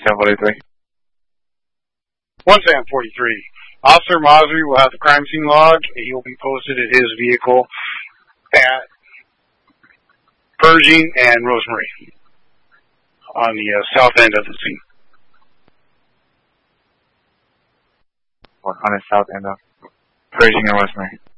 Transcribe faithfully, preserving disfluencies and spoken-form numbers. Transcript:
seven forty-three. one seven forty-three. Officer Masri will have the crime scene log, and he will be posted at his vehicle at Pershing and Rosemary on the uh, south end of the scene. On the south end of Pershing and Rosemary.